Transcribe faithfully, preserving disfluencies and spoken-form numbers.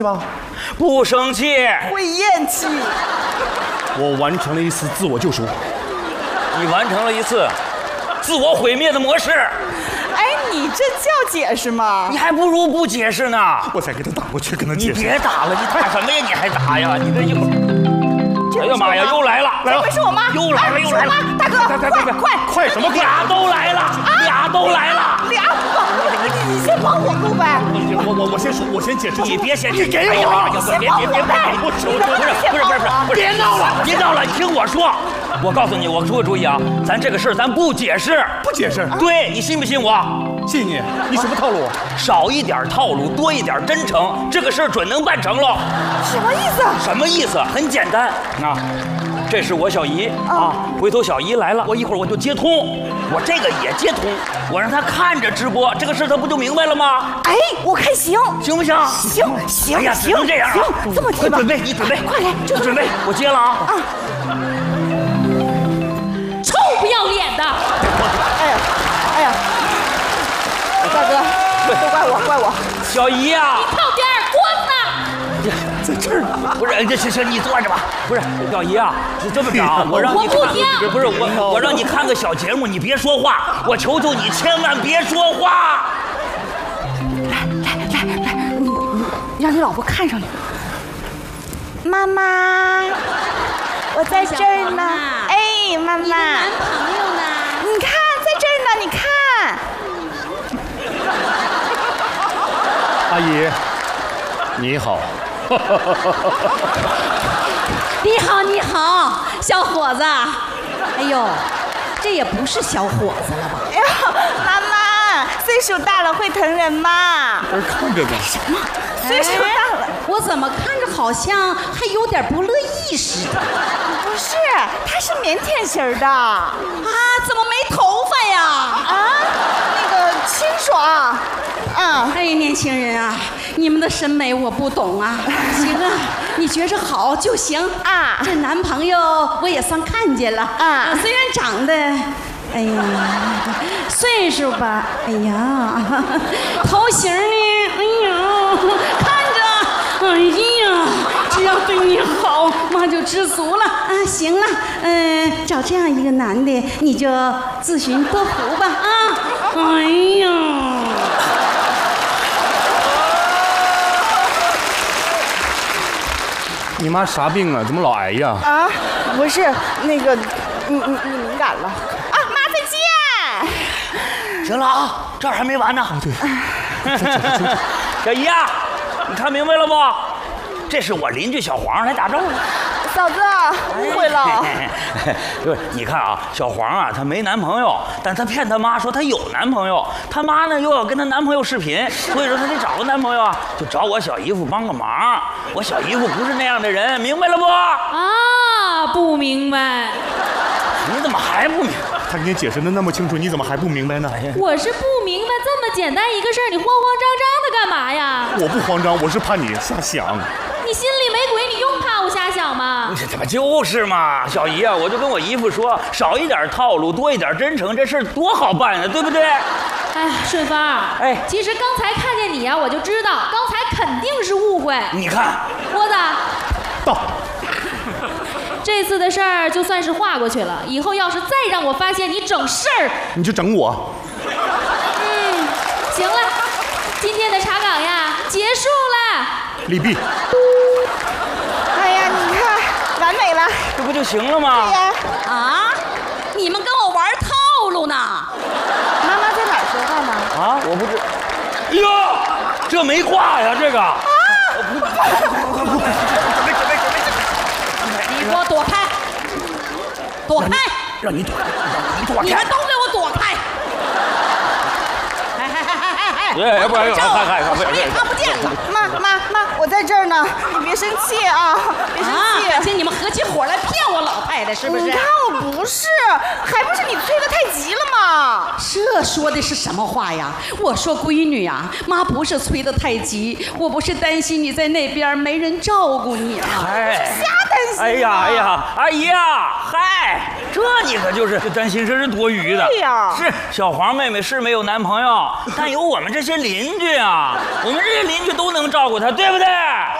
吧？ 不生气， 会厌气。 我完成了一次自我救赎。 你完成了一次自我毁灭的模式。 哎，你这叫解释吗？ 你还不如不解释呢。 我才给他打过去，跟他解释。 你别打了，你打什么呀？你还打呀？你这又……哎呀妈呀，又来了！ 来了，这是我妈， 又来了，又来了！ 大哥，快快快快什么快？ 俩都来了，俩都来了， 俩！你你先帮我录呗。 我我我先说，我先解释。 你别先， 你给我！ 别别别别别！ 我求求不是不是不是不是， 别闹了， 别闹了！你听我说，我告诉你，我出个主意啊，咱这个事儿咱不解释， 不解释。 对你信不信我？ 信你。你什么套路？ 少一点套路，多一点真诚，这个事儿准能办成了。 什么意思？ 什么意思？很简单啊。这是我小姨啊，回头小姨来了，我一会儿我就接通，我这个也接通，我让她看着直播，这个事她不就明白了吗？ 哎，我看行， 行不行？ 行行， 哎呀，只能这样啊！ 行，这么提吧。 准备，你准备， 快来， 就准备，我接了啊！啊！ 臭不要脸的！ 哎呀，哎呀，大哥，都怪我，怪我。 小姨呀， 你靠边儿滚呐！ 在这儿呢。 不是，这行行，你坐着吧。不是，小姨啊，你这么着，我让你我不听。 不是我，我让你看个小节目，你别说话，我求求你，千万别说话。 来来来来，你你让你老婆看上你。妈妈，我在这儿呢。哎，妈妈。 男朋友呢？ 你看，在这儿呢，你看。 阿姨，你好。 你好，你好，小伙子。哎呦，这也不是小伙子了吧？ 哎呦，妈妈，岁数大了会疼人吗？ 这看着呢。 什么？岁数大了？ 我怎么看着好像还有点不乐意似的？ 不是，他是腼腆型的。 啊，怎么没头发呀？ 啊，那个清爽。嗯。 哎呀，年轻人啊，你们的审美我不懂啊。行啊，你觉着好就行啊。 这男朋友我也算看见了啊，虽然长得，哎呀，岁数吧，哎呀，头型呢，哎呀，看着，哎呀，只要对你好，妈就知足了啊。行了，嗯、呃，找这样一个男的，你就自寻多福吧啊。哎呀。 你妈啥病啊？怎么老挨呀？ 啊，不是，那个，你你你敏感了啊！妈，再见。 行了啊，这儿还没完呢。 啊，对。 小姨啊，你看明白了不？这是我邻居小黄来打招呼。 嫂子，误会了。 不是，你看啊，小黄啊，他没男朋友，但他骗他妈说他有男朋友，他妈呢又要跟他男朋友视频，所以说他得找个男朋友啊，就找我小姨夫帮个忙。我小姨夫不是那样的人，明白了不？ 啊，不明白。 你怎么还不明白？ 他给你解释的那么清楚，你怎么还不明白呢？ 我是不明白，这么简单一个事儿，你慌慌张张的干嘛呀？ 我不慌张，我是怕你瞎想。 你心里没鬼，你用怕我瞎想吗？ 这他妈就是嘛，小姨啊，我就跟我姨夫说，少一点套路，多一点真诚，这事儿多好办呀，对不对？ 哎呀，顺风， 哎， 其实刚才看见你呀、啊，我就知道，刚才肯定是误会。 你看， 窝子， 到。 这次的事儿就算是划过去了，以后要是再让我发现你整事儿， 你就整我。 嗯，行了，今天的查岗呀结束了。 利弊。 哎呀，你看，完美了， 这不就行了吗？ 对呀。 啊，你们跟我玩套路呢？ 妈妈在哪儿说话呢？ 啊，我不知。哎呦，这没挂呀，这个。啊！ 你给我躲开！躲开！ 让你躲开，让你躲开！ 你们都给我躲开！哎哎哎哎哎！ 哎，不然，嗨嗨， 我手里看不见了。 妈妈妈，我在这儿呢。 呢，你别生气啊，别生气。 而且你们合起伙来骗我老太太，是不是？ 你看我不是，还不是你催得太急了吗？ 这说的是什么话呀？我说闺女呀，妈不是催得太急，我不是担心你在那边没人照顾你啊。 哎， 瞎担心。 哎呀哎呀，阿姨呀，嗨，这你可就是担心，这是多余的。 对呀， 是小黄妹妹是没有男朋友，但有我们这些邻居啊，我们这些邻居都能照顾她，对不对？